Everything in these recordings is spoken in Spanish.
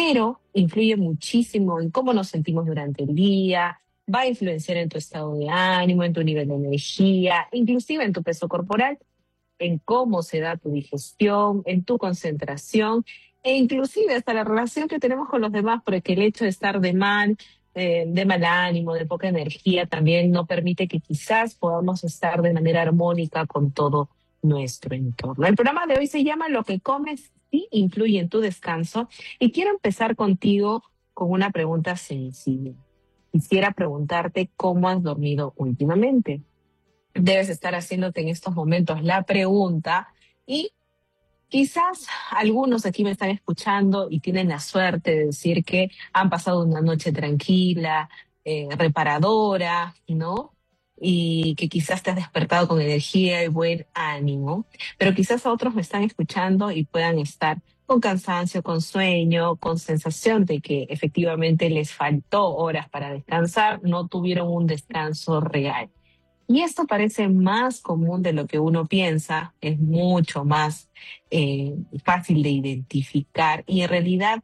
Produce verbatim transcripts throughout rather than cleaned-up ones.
pero influye muchísimo en cómo nos sentimos durante el día, va a influenciar en tu estado de ánimo, en tu nivel de energía, inclusive en tu peso corporal, en cómo se da tu digestión, en tu concentración e inclusive hasta la relación que tenemos con los demás, porque el hecho de estar de mal, eh, de mal ánimo, de poca energía, también no permite que quizás podamos estar de manera armónica con todo nuestro entorno. El programa de hoy se llama Lo que comes sí influye en tu descanso y quiero empezar contigo con una pregunta sencilla. Quisiera preguntarte cómo has dormido últimamente. Debes estar haciéndote en estos momentos la pregunta y quizás algunos aquí me están escuchando y tienen la suerte de decir que han pasado una noche tranquila, eh, reparadora, ¿no? Y que quizás te has despertado con energía y buen ánimo, pero quizás a otros me están escuchando y puedan estar con cansancio, con sueño, con sensación de que efectivamente les faltó horas para descansar, no tuvieron un descanso real. Y esto parece más común de lo que uno piensa, es mucho más eh, fácil de identificar y en realidad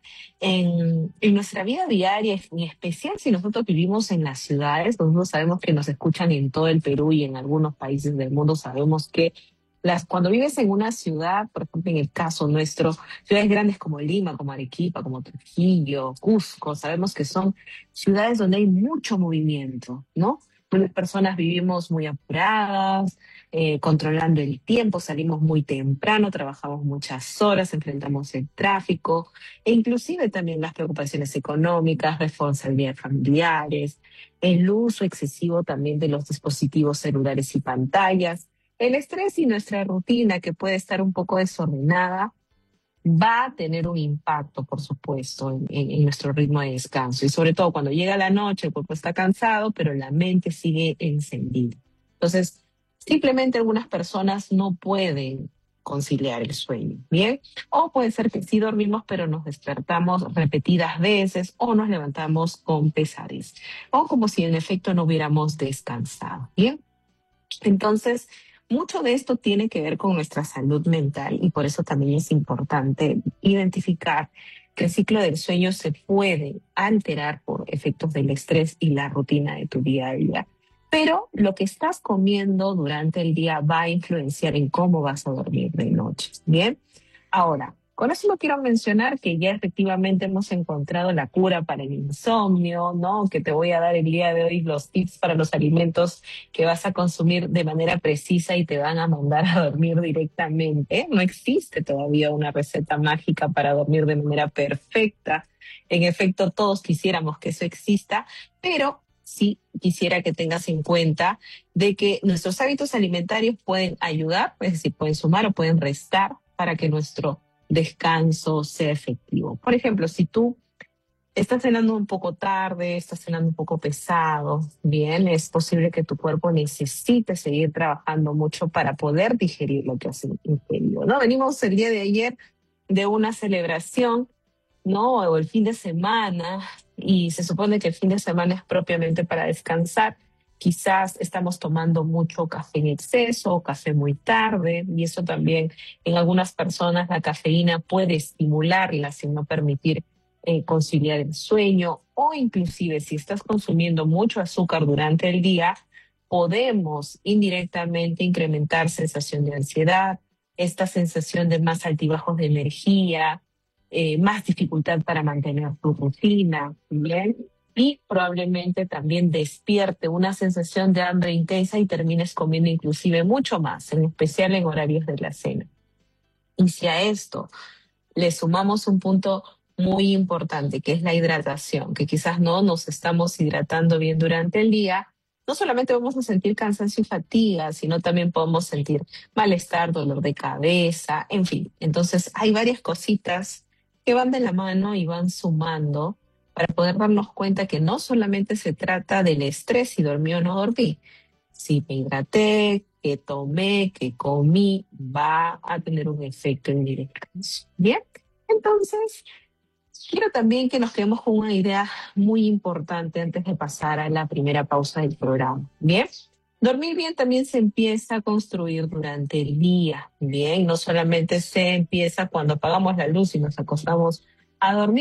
en, en nuestra vida diaria, en especial si nosotros vivimos en las ciudades, nosotros sabemos que nos escuchan en todo el Perú y en algunos países del mundo, sabemos que las, cuando vives en una ciudad, por ejemplo en el caso nuestro, ciudades grandes como Lima, como Arequipa, como Trujillo, Cusco, sabemos que son ciudades donde hay mucho movimiento, ¿no? Muchas personas vivimos muy apuradas, eh, controlando el tiempo, salimos muy temprano, trabajamos muchas horas, enfrentamos el tráfico e inclusive también las preocupaciones económicas, responsabilidades familiares, el uso excesivo también de los dispositivos celulares y pantallas, el estrés y nuestra rutina que puede estar un poco desordenada va a tener un impacto, por supuesto, en, en- en nuestro ritmo de descanso. Y sobre todo cuando llega la noche, el cuerpo está cansado, pero la mente sigue encendida. Entonces, simplemente algunas personas no pueden conciliar el sueño, ¿bien? O puede ser que sí dormimos, pero nos despertamos repetidas veces o nos levantamos con pesadez, o como si en efecto no hubiéramos descansado, ¿bien? Entonces, mucho de esto tiene que ver con nuestra salud mental y por eso también es importante identificar que el ciclo del sueño se puede alterar por efectos del estrés y la rutina de tu día a día. Pero lo que estás comiendo durante el día va a influenciar en cómo vas a dormir de noche. Bien, ahora, con eso no quiero mencionar que ya efectivamente hemos encontrado la cura para el insomnio, ¿no? Que te voy a dar el día de hoy los tips para los alimentos que vas a consumir de manera precisa y te van a mandar a dormir directamente. No existe todavía una receta mágica para dormir de manera perfecta. En efecto, todos quisiéramos que eso exista, pero sí quisiera que tengas en cuenta de que nuestros hábitos alimentarios pueden ayudar, es decir, pueden sumar o pueden restar para que nuestro descanso sea efectivo. Por ejemplo, si tú estás cenando un poco tarde, estás cenando un poco pesado, bien, es posible que tu cuerpo necesite seguir trabajando mucho para poder digerir lo que has ingerido, ¿no? Venimos el día de ayer de una celebración, ¿no? O el fin de semana, y se supone que el fin de semana es propiamente para descansar. Quizás estamos tomando mucho café en exceso o café muy tarde, y eso también en algunas personas la cafeína puede estimularla sin no permitir eh, conciliar el sueño o inclusive si estás consumiendo mucho azúcar durante el día, podemos indirectamente incrementar sensación de ansiedad, esta sensación de más altibajos de energía, eh, más dificultad para mantener tu rutina, ¿bien? Y probablemente también despierte una sensación de hambre intensa y termines comiendo inclusive mucho más, en especial en horarios de la cena. Y si a esto le sumamos un punto muy importante, que es la hidratación, que quizás no nos estamos hidratando bien durante el día, no solamente vamos a sentir cansancio y fatiga, sino también podemos sentir malestar, dolor de cabeza, en fin. Entonces, hay varias cositas que van de la mano y van sumando para poder darnos cuenta que no solamente se trata del estrés, si dormí o no dormí, si me hidraté, que tomé, que comí, va a tener un efecto en mi descanso. Bien, entonces quiero también que nos quedemos con una idea muy importante antes de pasar a la primera pausa del programa. Bien, dormir bien también se empieza a construir durante el día. Bien, no solamente se empieza cuando apagamos la luz y nos acostamos a dormir.